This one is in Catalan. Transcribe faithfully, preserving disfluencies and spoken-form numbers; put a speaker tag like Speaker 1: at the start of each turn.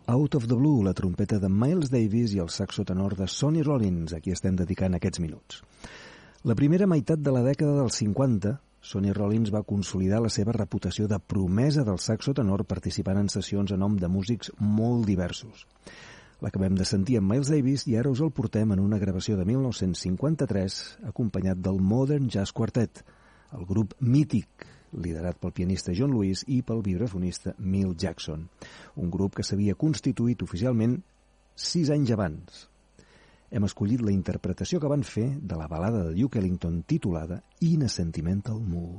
Speaker 1: Out of the Blue, la trompeta de Miles Davis i el saxo tenor de Sonny Rollins, a qui estem dedicant aquests minuts. La primera meitat de la dècada dels cinquanta, Sonny Rollins va consolidar la seva reputació de promesa del saxo tenor participant en sessions a nom de músics molt diversos. L'acabem de sentir amb Miles Davis i ara us el portem en una gravació de mil nou-cents cinquanta-tres acompanyat del Modern Jazz Quartet, el grup mític liderat pel pianista John Lewis i pel vibrafonista Milt Jackson, un grup que s'havia constituït oficialment sis anys abans. Hem escollit la interpretació que van fer de la balada de Duke Ellington titulada In a Sentimental Mood.